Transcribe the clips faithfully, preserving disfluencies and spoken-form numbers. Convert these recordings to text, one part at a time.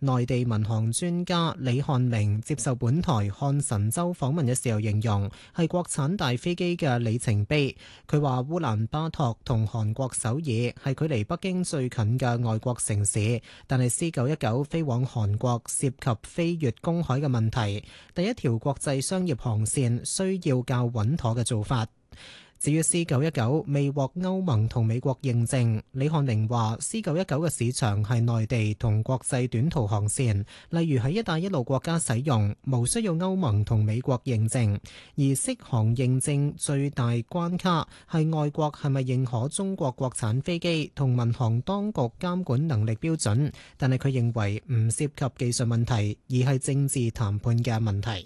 內地民航專家李漢明接受本台看神州訪問嘅時候形容係國產大飛機嘅里程碑。佢話烏蘭巴托同韓國首爾係距離北京最近嘅外國城市，但係 C 九一九飛往韓國涉及飛越公海嘅問題，第一條國際商業航線需要較穩妥嘅做法。至於 C 九一九未獲歐盟同美國認證，李漢明話 C 九一九嘅市場係內地同國際短途航線，例如喺一帶一路國家使用，無需要歐盟同美國認證。而適航認證最大關卡係外國係咪認可中國國產飛機同民航當局監管能力標準，但係佢認為唔涉及技術問題，而係政治談判嘅問題。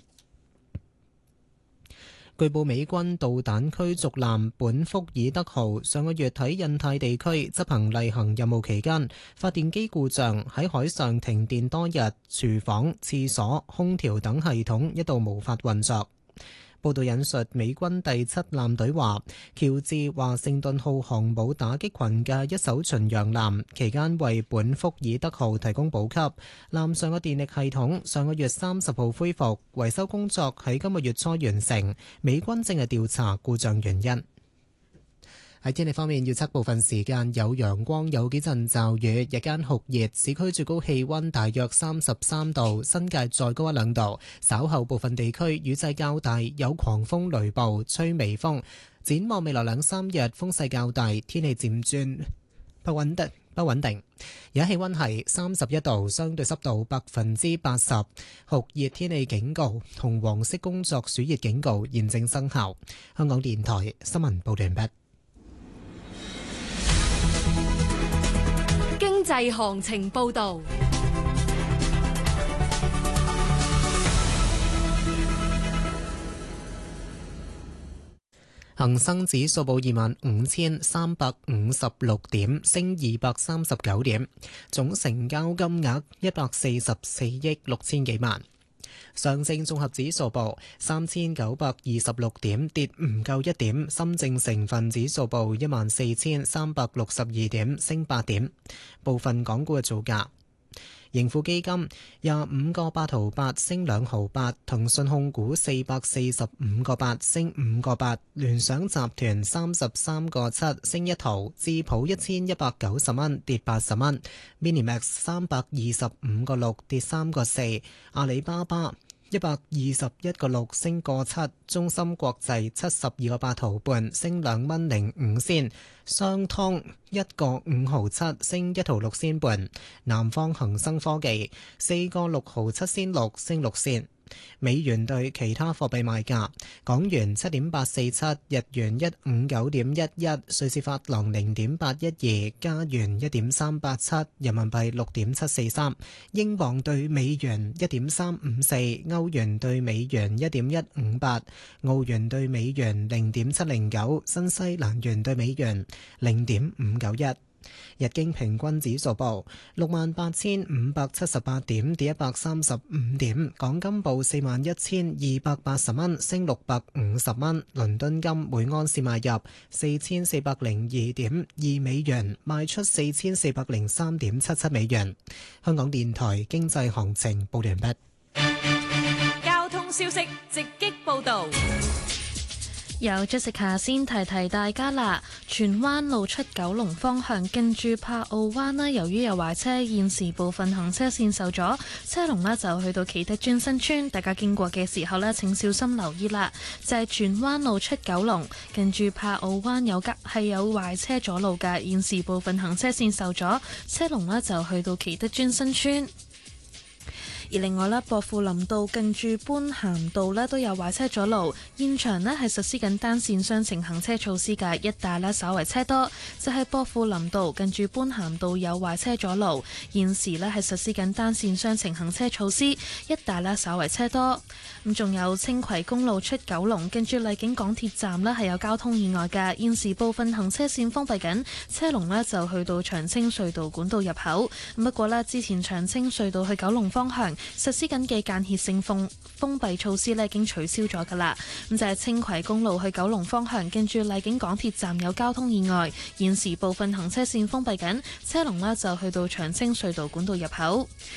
據報美軍導彈驅逐艦本福爾德號上個月喺印太地區執行例行任務期間，發電機故障，喺海上停電多日，廚房、廁所、空調等系統一度無法運作。報道引述美軍第七艦隊話，喬治華盛頓號航母打擊群嘅一艘巡洋艦期間為本福爾德號提供補給，艦上嘅電力系統上個月三十號恢復，維修工作喺今個月初完成。美軍正係調查故障原因。喺天氣方面，預測部分時間有陽光，有幾陣驟雨，日間酷熱，市區最高氣溫大約三十三度，新界再高一兩度。稍後部分地區雨勢較大，有狂風雷暴，吹微風。展望未來兩三日風勢較大，天氣漸轉不穩定。不穩定。而家氣溫係三十一度，相對濕度百分之八十，酷熱天氣警告同黃色工作暑熱警告現正生效。香港電台新聞報道完畢。 經濟行情報道。 恒生指數報二萬五千三百五十六點，升二百三十九點，總成交金額一百四十四億六千幾萬。上證綜合指數報三千九百二十六點，跌唔夠一點。深證成分指數報一萬四千三百六十二點，升八點。部分港股嘅造價：盈富基金廿五個八毫八，升兩毫八；騰訊控股四百四十五個八，升五個八；聯想集團三十三個七，升一毫；智普一千一百九十蚊，跌八十蚊；Minimax 三百二十五個六，跌三個四；阿里巴巴一百二十一個六，升個七；中芯國際七十二個八毫半，升兩蚊零五仙；商湯一個五毫七，升一毫六仙半；南方恒生科技四個六毫七仙六，升六仙。美元對其他貨幣賣價：港元七點八四七，日元一五九點一一，瑞士法郎零點八一二，加元一點三八七，人民幣六點七四三，英鎊對美元一點三五四，歐元對美元一點一五八，澳元對美元零點七零九，新西蘭元對美元零點五九一。日經平均指數報六萬八千五百七十八點，跌一百三十五點。港金報四萬一千二百八十蚊，升六百五十蚊。倫敦金每安士買入四千四百零二點二美元，賣出四千四百零三點七七美元。香港電台經濟行情報完畢。 交通消息直擊報道。 有 Jessica 先提提大家啦，荃灣路出九龍方向近住柏澳灣啦，由於有壞車，現時部分行車線受阻，車龍呢就去到啟德轉新村，大家經過嘅時候呢，請小心留意啦。就係荃灣路出九龍近住柏澳灣有急係有壞車阻路㗎，現時部分行車線受阻，車龍呢就去到啟德轉新村。而另外咧，薄扶林道近住般咸道咧都有壞車阻路，現場咧係實施緊單線雙程行車措施嘅，一帶咧稍為車多。就係薄扶林道近住般咸道有壞車阻路，現時咧係實施緊單線雙程行車措施，一帶咧稍為車多。咁仲有青葵公路出九龍近住荔景港鐵站咧係有交通意外嘅，現時部分行車線封閉緊，車龍咧就去到長青隧道管道入口。不過咧，之前長青隧道去九龍方向實施緊嘅間歇性封封閉措施咧，已經取消咗噶啦。咁就係青葵公路去九龍方向，跟住荔景港鐵站有交通意外，現時部分行車線封閉緊，車龍呢就去到長青隧道管道入口。